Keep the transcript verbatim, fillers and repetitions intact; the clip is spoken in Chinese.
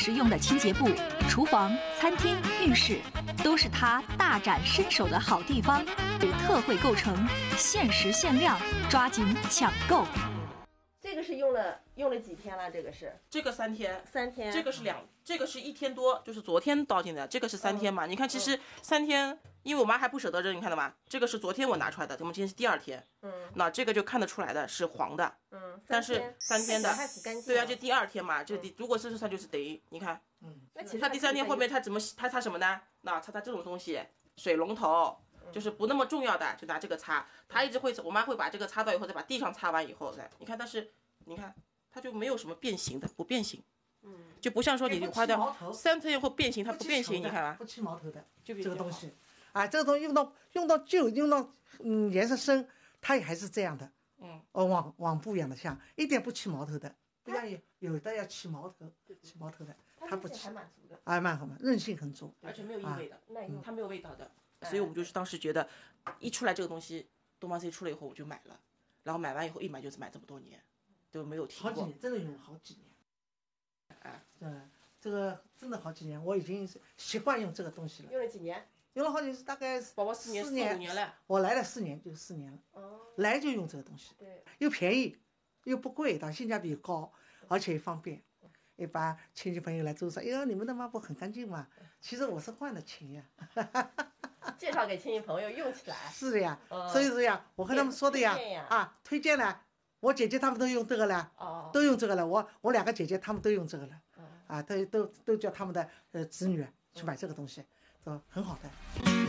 实用的清洁布，厨房、餐厅、浴室都是他大展身手的好地方。特惠购成，限时限量，抓紧抢购。 这个是用了用了几天了？这个是这个三天， 三天。 这个是两，这个是一天多，就是昨天倒进的。这个是三天嘛？嗯、你看，其实三天，因为我妈还不舍得扔，你看到吗？这个是昨天我拿出来的，我们今天是第二天。嗯，那这个就看得出来的是黄的。嗯，但是三天的， 还挺干净。 对啊，就第二天嘛，这第、嗯、如果是它就是等于你看，嗯，那其实它第三天后面它怎么它擦什么呢？那擦擦这种东西，水龙头。就是不那么重要的，就拿这个擦。他一直会，我妈会把这个擦到以后，再把地上擦完以后再，你看，但是你看，它就没有什么变形的，不变形。嗯，就不像说你花掉三天以后变形，它不变形，你看吧， 不起毛头的， 这个东西，啊，这个东西用到用到旧，用到嗯颜色深，它也还是这样的。嗯，哦，网网布一样的像，一点不起毛头的，不像有有的要起毛头，起毛头的，它不起， 还蛮足的， 哎，蛮好嘛，韧性很足， 而且没有异味的，耐用，它没有味道的。所以我们就是当时觉得，一出来这个东西，东方 C 出来以后我就买了，然后买完以后一买就是买这么多年，都没有停过。 好几年，真的用了好几年。哎，嗯，这个真的好几年，我已经习惯用这个东西了。 用了几年？ 用了好几年，大概宝宝四年、四五年了。 我来了四年，就四年了。哦。来就用这个东西。对。又便宜，又不贵，它性价比高，而且也方便。一般亲戚朋友来住说：“哎呦，你们的抹布很干净嘛。”其实我是换的钱呀。 介绍给亲戚朋友用起来。 是的呀，嗯、所以说呀，我和他们说的呀，呀啊，推荐了，我姐姐他们都用这个了，哦、都用这个了。我我两个姐姐他们都用这个了，哦、啊，都都都叫他们的呃子女去买这个东西，说很好的。